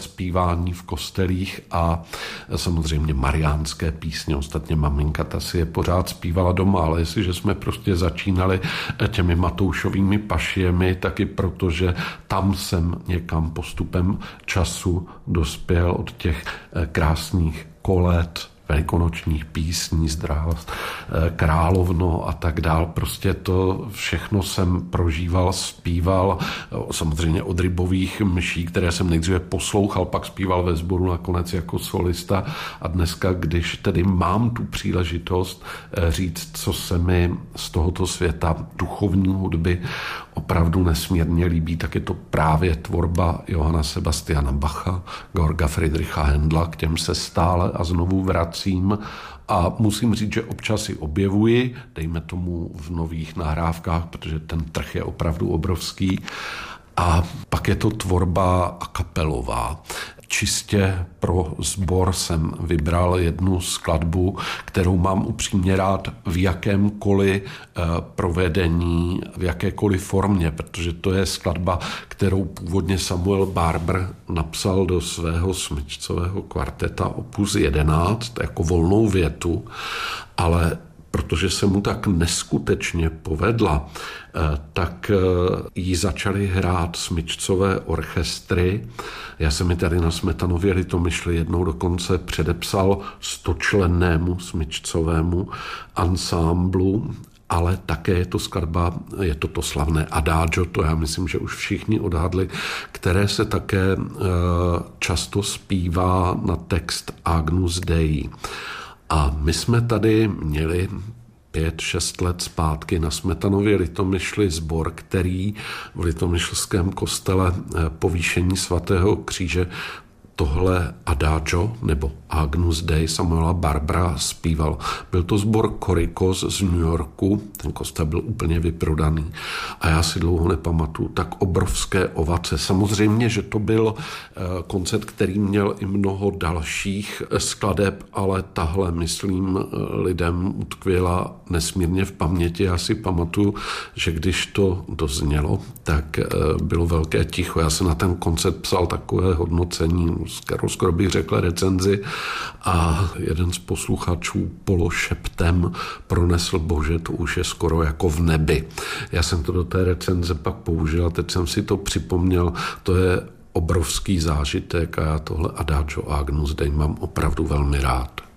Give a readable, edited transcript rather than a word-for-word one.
zpívání v kostelích a samozřejmě mariánské písně. Ostatně maminka ta si je pořád zpívala doma, ale jestliže jsme prostě začínali těmi Matoušovými pašiemi, taky protože tam jsem někam postupem času dospěl od těch krásných kolet, velikonočních písní, Zdráv královno a tak dál. Prostě to všechno jsem prožíval, zpíval, samozřejmě od rybových mší, které jsem nejdříve poslouchal, pak zpíval ve sboru nakonec jako solista a dneska, když tedy mám tu příležitost říct, co se mi z tohoto světa duchovní hudby opravdu nesmírně líbí, tak je to právě tvorba Johanna Sebastiana Bacha, Georga Friedricha Händla, k těm se stále a znovu vracím a musím říct, že občas ji objevuji, dejme tomu v nových nahrávkách, protože ten trh je opravdu obrovský. A pak je to tvorba a kapelová. Čistě pro sbor jsem vybral jednu skladbu, kterou mám upřímně rád v jakémkoliv provedení, v jakékoliv formě, protože to je skladba, kterou původně Samuel Barber napsal do svého smyčcového kvarteta opus 11 jako volnou větu, ale protože se mu tak neskutečně povedla, tak ji začaly hrát smyčcové orchestry. Já jsem mi tady na Smetanově Litomyšli jednou dokonce předepsal 100člennému smyčcovému ansámblu, ale také je to skladba, je to slavné Adagio, to já myslím, že už všichni odhadli, které se také často zpívá na text Agnus Dei. A my jsme tady měli 5-6 let zpátky na Smetanově Litomyšli sbor, který v Litomyšlském kostele Povýšení svatého kříže tohle Adagio nebo Agnus Dei Samuela Barbera zpíval. Byl to sbor Korikos z New Yorku, ten kostel byl úplně vyprodaný a já si dlouho nepamatuju, tak obrovské ovace. Samozřejmě, že to byl koncert, který měl i mnoho dalších skladeb, ale tahle, myslím, lidem utkvěla nesmírně v paměti. Já si pamatuju, že když to doznělo, tak bylo velké ticho. Já jsem na ten koncert psal takové hodnocení, skoro bych řekl recenzi, a jeden z posluchačů pološeptem pronesl: bože, to už je skoro jako v nebi. Já jsem to do té recenze pak použil a teď jsem si to připomněl. To je obrovský zážitek a já tohle Adagio Agnus Dei mám opravdu velmi rád.